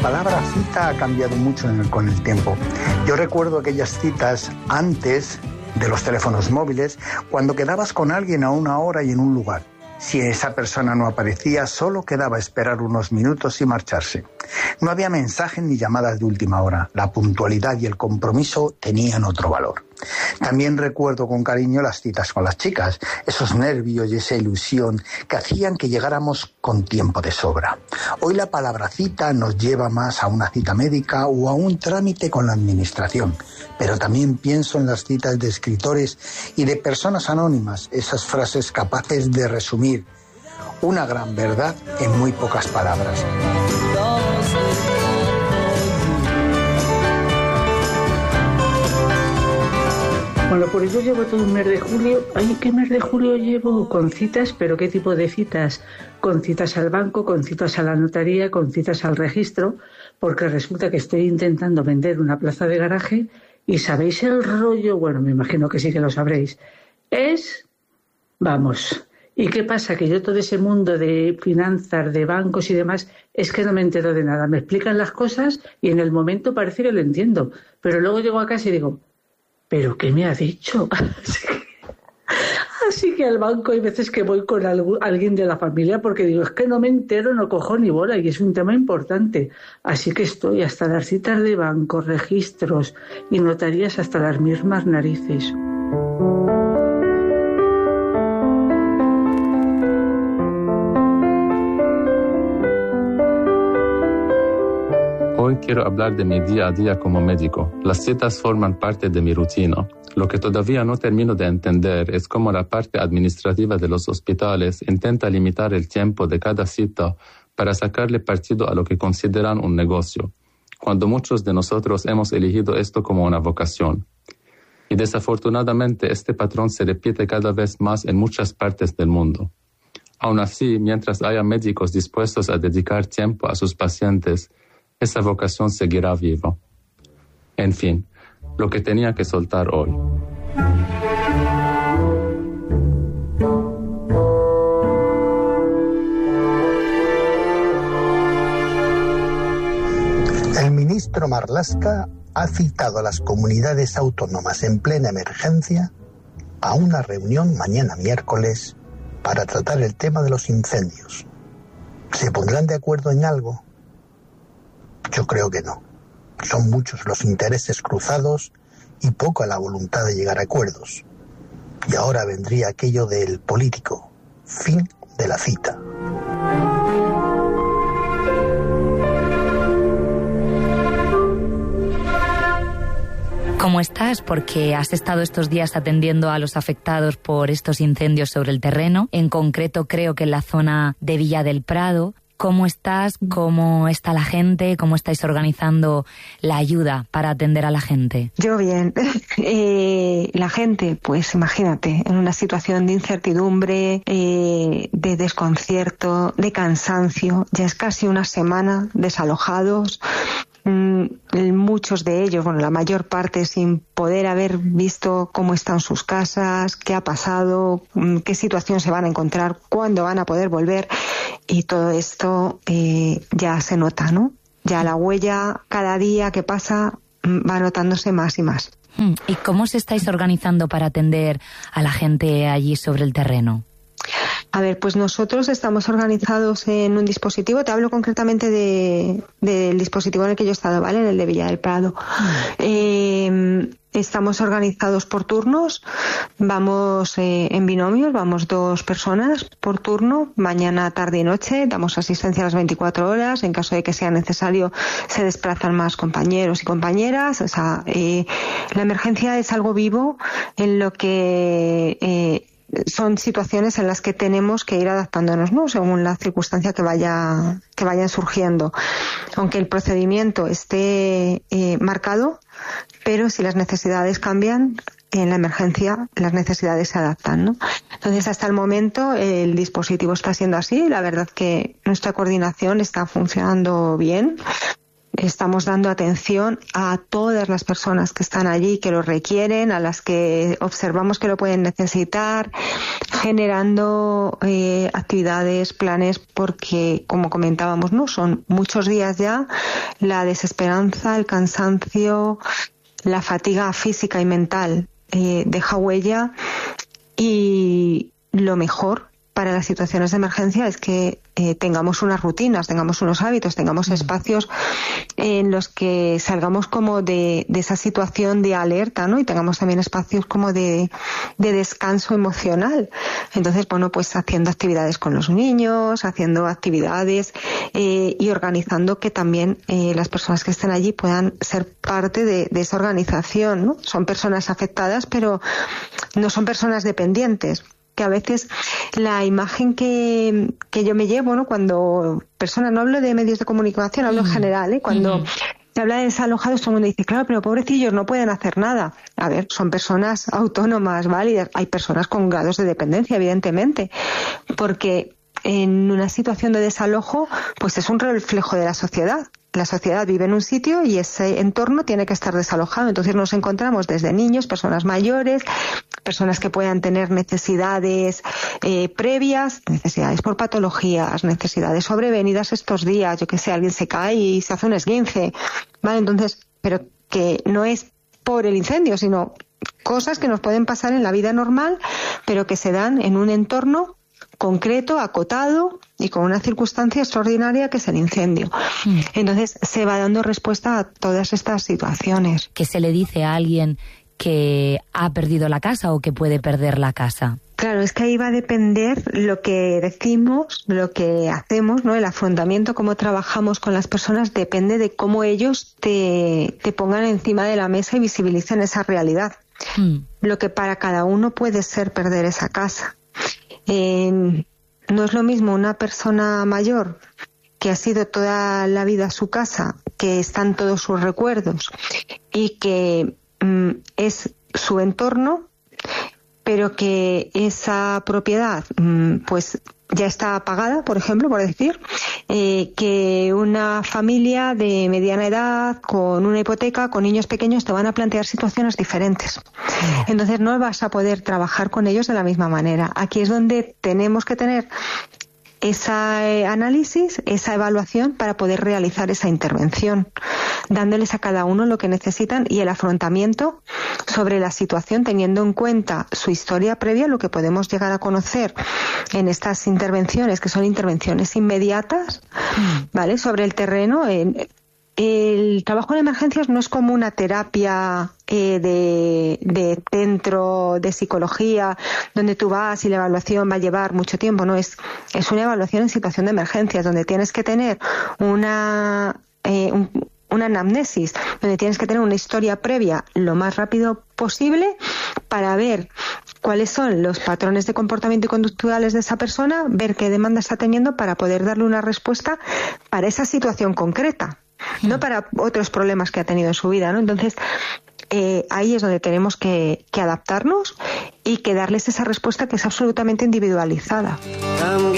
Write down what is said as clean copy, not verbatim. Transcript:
palabra cita ha cambiado mucho con el tiempo. Yo recuerdo aquellas citas antes de los teléfonos móviles, cuando quedabas con alguien a una hora y en un lugar. Si esa persona no aparecía, solo quedaba esperar unos minutos y marcharse. No había mensajes ni llamadas de última hora. La puntualidad y el compromiso tenían otro valor. También recuerdo con cariño las citas con las chicas, esos nervios y esa ilusión que hacían que llegáramos con tiempo de sobra. Hoy la palabra cita nos lleva más a una cita médica o a un trámite con la administración, pero también pienso en las citas de escritores y de personas anónimas, esas frases capaces de resumir una gran verdad en muy pocas palabras. Bueno, pues yo llevo todo un mes de julio. Ay, ¿qué mes de julio llevo? Con citas, pero ¿qué tipo de citas? Con citas al banco, con citas a la notaría, con citas al registro, porque resulta que estoy intentando vender una plaza de garaje y ¿sabéis el rollo? Bueno, me imagino que sí que lo sabréis. Vamos. ¿Y qué pasa? Que yo todo ese mundo de finanzas, de bancos y demás, es que no me entero de nada. Me explican las cosas y en el momento parece que lo entiendo, pero luego llego a casa y digo, ¿pero qué me ha dicho? Así que al banco hay veces que voy con alguien de la familia porque digo, es que no me entero, no cojo ni bola y es un tema importante. Así que estoy hasta las citas de banco, registros y notarías hasta las mismas narices. Hoy quiero hablar de mi día a día como médico. Las citas forman parte de mi rutina. Lo que todavía no termino de entender es cómo la parte administrativa de los hospitales intenta limitar el tiempo de cada cita para sacarle partido a lo que consideran un negocio, cuando muchos de nosotros hemos elegido esto como una vocación. Y desafortunadamente este patrón se repite cada vez más en muchas partes del mundo. Aún así, mientras haya médicos dispuestos a dedicar tiempo a sus pacientes, esa vocación seguirá viva. En fin, lo que tenía que soltar hoy. El ministro Marlaska ha citado a las comunidades autónomas en plena emergencia a una reunión mañana miércoles para tratar el tema de los incendios. ¿Se pondrán de acuerdo en algo? Yo creo que no. Son muchos los intereses cruzados y poca la voluntad de llegar a acuerdos. Y ahora vendría aquello del político. Fin de la cita. ¿Cómo estás? Porque has estado estos días atendiendo a los afectados por estos incendios sobre el terreno. En concreto, creo que en la zona de Villa del Prado. ¿Cómo estás? ¿Cómo está la gente? ¿Cómo estáis organizando la ayuda para atender a la gente? Yo bien. La gente, pues imagínate, en una situación de incertidumbre, de desconcierto, de cansancio. Ya es casi una semana desalojados. Muchos de ellos, bueno, la mayor parte sin poder haber visto cómo están sus casas, qué ha pasado, qué situación se van a encontrar, cuándo van a poder volver, y todo esto ya se nota, ¿no? Ya la huella cada día que pasa va notándose más y más. ¿Y cómo os estáis organizando para atender a la gente allí sobre el terreno? A ver, pues nosotros estamos organizados en un dispositivo. Te hablo concretamente del dispositivo en el que yo he estado, ¿vale? En el de Villa del Prado. Estamos organizados por turnos. Vamos en binomios, vamos 2 personas por turno, mañana, tarde y noche. Damos asistencia a las 24 horas. En caso de que sea necesario, se desplazan más compañeros y compañeras. O sea, la emergencia es algo vivo en lo que son situaciones en las que tenemos que ir adaptándonos, ¿no? Según la circunstancia que vayan surgiendo. Aunque el procedimiento esté marcado, pero si las necesidades cambian, en la emergencia las necesidades se adaptan, ¿no? Entonces, hasta el momento el dispositivo está siendo así. La verdad que nuestra coordinación está funcionando bien. estamos dando atención a todas las personas que están allí, que lo requieren, a las que observamos que lo pueden necesitar, generando actividades, planes, porque, como comentábamos, ¿no? Son muchos días ya, la desesperanza, el cansancio, la fatiga física y mental deja huella, y lo mejor para las situaciones de emergencia es que tengamos unas rutinas, tengamos unos hábitos, tengamos espacios en los que salgamos como de esa situación de alerta, ¿no? Y tengamos también espacios como de descanso emocional. Entonces, bueno, pues haciendo actividades con los niños, haciendo actividades y organizando que también las personas que estén allí puedan ser parte de esa organización, ¿no? Son personas afectadas, pero no son personas dependientes. Que a veces la imagen que yo me llevo, ¿no? Cuando personas, no hablo de medios de comunicación, hablo en general, cuando se habla de desalojados, todo el mundo dice, claro, pero pobrecillos, no pueden hacer nada. A ver, son personas autónomas, válidas. Hay personas con grados de dependencia, evidentemente, porque en una situación de desalojo, pues es un reflejo de la sociedad. La sociedad vive en un sitio y ese entorno tiene que estar desalojado. Entonces nos encontramos desde niños, personas mayores, personas que puedan tener necesidades previas, necesidades por patologías, necesidades sobrevenidas estos días. Yo que sé, alguien se cae y se hace un esguince, ¿vale? Entonces, pero que no es por el incendio, sino cosas que nos pueden pasar en la vida normal, pero que se dan en un entorno concreto, acotado y con una circunstancia extraordinaria que es el incendio. Entonces se va dando respuesta a todas estas situaciones. ¿Qué se le dice a alguien que ha perdido la casa o que puede perder la casa? Claro, es que ahí va a depender lo que decimos, lo que hacemos, ¿no? El afrontamiento, cómo trabajamos con las personas, depende de cómo ellos te pongan encima de la mesa y visibilicen esa realidad. Lo que para cada uno puede ser perder esa casa. No es lo mismo una persona mayor que ha sido toda la vida su casa, que están todos sus recuerdos y que es su entorno, pero que esa propiedad pues ya está pagada, por ejemplo, por decir, que una familia de mediana edad con una hipoteca, con niños pequeños, te van a plantear situaciones diferentes. Entonces no vas a poder trabajar con ellos de la misma manera. Aquí es donde tenemos que tener ese análisis, esa evaluación para poder realizar esa intervención, dándoles a cada uno lo que necesitan y el afrontamiento sobre la situación, teniendo en cuenta su historia previa, lo que podemos llegar a conocer en estas intervenciones, que son intervenciones inmediatas, ¿vale? Sobre el terreno. El trabajo en emergencias no es como una terapia de centro de psicología donde tú vas y la evaluación va a llevar mucho tiempo, no, es una evaluación en situación de emergencias donde tienes que tener una anamnesis, donde tienes que tener una historia previa lo más rápido posible para ver cuáles son los patrones de comportamiento y conductuales de esa persona, ver qué demanda está teniendo para poder darle una respuesta para esa situación concreta, no para otros problemas que ha tenido en su vida, ¿no? Entonces, ahí es donde tenemos que adaptarnos y que darles esa respuesta que es absolutamente individualizada.